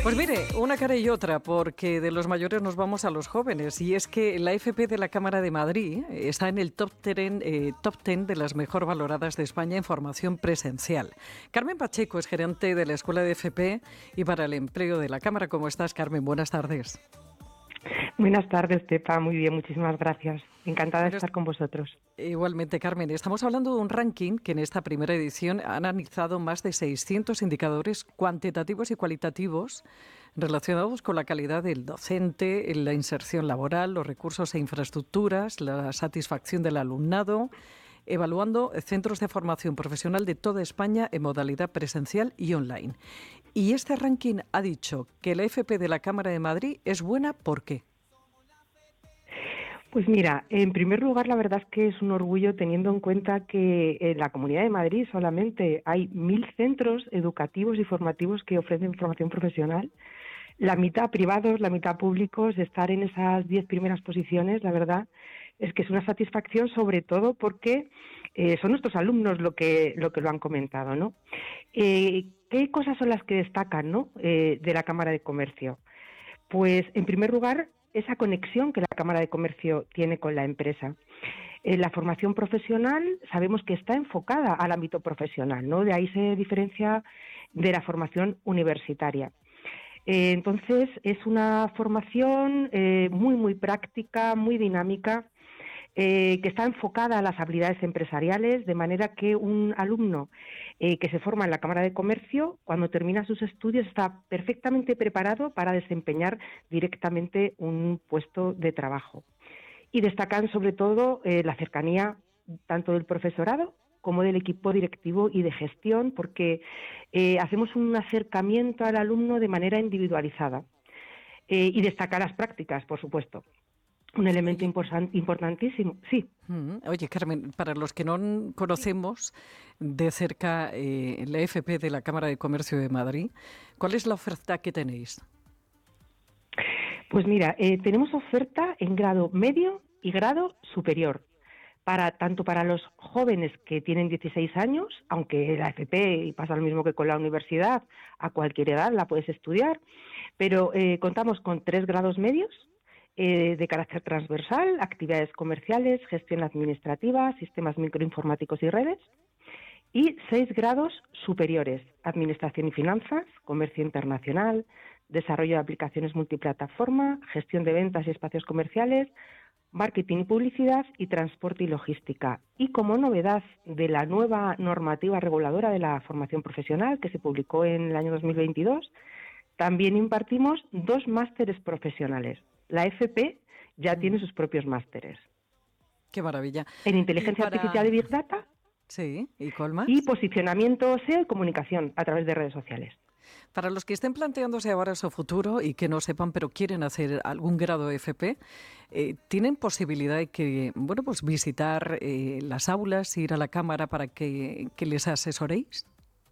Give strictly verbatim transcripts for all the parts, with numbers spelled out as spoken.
Pues mire, una cara y otra, porque de los mayores nos vamos a los jóvenes. Y es que la F P de la Cámara de Madrid está en el top ten, eh, top ten de las mejor valoradas de España en formación presencial. Carmen Pacheco es gerente de la Escuela de F P y para el Empleo de la Cámara. ¿Cómo estás, Carmen? Buenas tardes. Buenas tardes, Pepa. Muy bien, muchísimas gracias. Encantada de estar con vosotros. Igualmente, Carmen. Estamos hablando de un ranking que en esta primera edición ha analizado más de seiscientos indicadores cuantitativos y cualitativos relacionados con la calidad del docente, la inserción laboral, los recursos e infraestructuras, la satisfacción del alumnado, evaluando centros de formación profesional de toda España en modalidad presencial y online. Y este ranking ha dicho que la F P de la Cámara de Madrid es buena, ¿por qué? Pues mira, en primer lugar, la verdad es que es un orgullo teniendo en cuenta que en la Comunidad de Madrid solamente hay mil centros educativos y formativos que ofrecen formación profesional. La mitad privados, la mitad públicos, estar en esas diez primeras posiciones, la verdad es que es una satisfacción, sobre todo porque eh, son nuestros alumnos lo que lo que lo han comentado, ¿no? Eh, ¿Qué cosas son las que destacan, ¿no? eh, de la Cámara de Comercio? Pues, en primer lugar, esa conexión que la Cámara de Comercio tiene con la empresa. Eh, la formación profesional sabemos que está enfocada al ámbito profesional, ¿no? De ahí se diferencia de la formación universitaria. Eh, entonces, es una formación eh, muy, muy práctica, muy dinámica, eh, que está enfocada a las habilidades empresariales, de manera que un alumno eh, que se forma en la Cámara de Comercio, cuando termina sus estudios, está perfectamente preparado para desempeñar directamente un puesto de trabajo. Y destacan sobre todo eh, la cercanía tanto del profesorado como del equipo directivo y de gestión, porque eh, hacemos un acercamiento al alumno de manera individualizada. Eh, y destacar las prácticas, por supuesto. Un elemento Oye, importantísimo, sí. Oye, Carmen, para los que no conocemos de cerca eh, la F P de la Cámara de Comercio de Madrid, ¿cuál es la oferta que tenéis? Pues mira, eh, tenemos oferta en grado medio y grado superior, para tanto para los jóvenes que tienen dieciséis años, aunque la F P pasa lo mismo que con la universidad, a cualquier edad la puedes estudiar, pero eh, contamos con tres grados medios, Eh, de carácter transversal, actividades comerciales, gestión administrativa, sistemas microinformáticos y redes, y seis grados superiores, administración y finanzas, comercio internacional, desarrollo de aplicaciones multiplataforma, gestión de ventas y espacios comerciales, marketing y publicidad y transporte y logística. Y como novedad de la nueva normativa reguladora de la formación profesional que se publicó en el año dos mil veintidós, también impartimos dos másteres profesionales. La F P ya tiene sus propios másteres. ¡Qué maravilla! En Y inteligencia para... artificial y Big Data Sí, ¿y cuál y más? posicionamiento S E O y comunicación a través de redes sociales. Para los que estén planteándose ahora su futuro y que no sepan, pero quieren hacer algún grado de F P, eh, ¿tienen posibilidad de que, bueno, pues visitar eh, las aulas, ir a la cámara para que, que les asesoréis?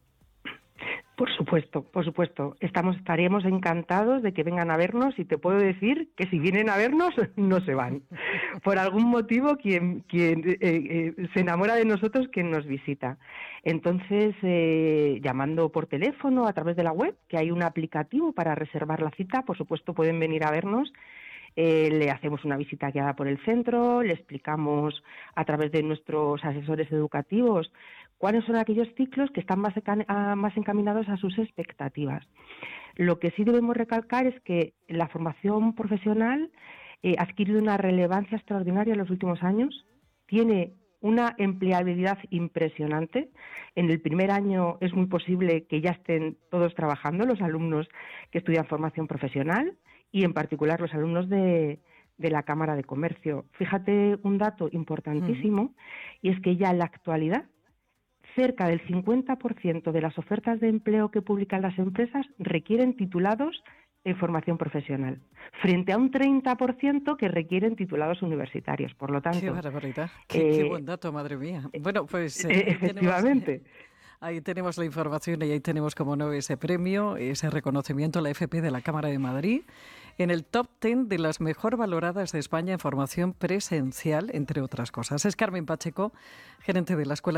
Por supuesto, por supuesto. Estamos, estaríamos encantados de que vengan a vernos y te puedo decir que si vienen a vernos no se van. Por algún motivo quien, quien eh, eh, se enamora de nosotros, quien nos visita. Entonces, eh, llamando por teléfono a través de la web, que hay un aplicativo para reservar la cita, por supuesto pueden venir a vernos. Eh, le hacemos una visita guiada por el centro, le explicamos a través de nuestros asesores educativos cuáles son aquellos ciclos que están más, más encaminados a sus expectativas. Lo que sí debemos recalcar es que la formación profesional eh, ha adquirido una relevancia extraordinaria en los últimos años, tiene una empleabilidad impresionante. En el primer año es muy posible que ya estén todos trabajando, los alumnos que estudian formación profesional y en particular los alumnos de, de la Cámara de Comercio. Fíjate un dato importantísimo, uh-huh. y es que ya en la actualidad cerca del cincuenta por ciento de las ofertas de empleo que publican las empresas requieren titulados en formación profesional, frente a un treinta por ciento que requieren titulados universitarios. Por lo tanto... ¡Qué barbaridad! ¡Qué, eh, qué buen dato, madre mía! Bueno, pues... Eh, ahí efectivamente. Tenemos, ahí tenemos la información y ahí tenemos, como no, ese premio, ese reconocimiento a la F P de la Cámara de Madrid en el top ten de las mejor valoradas de España en formación presencial, entre otras cosas. Es Carmen Pacheco, gerente de la Escuela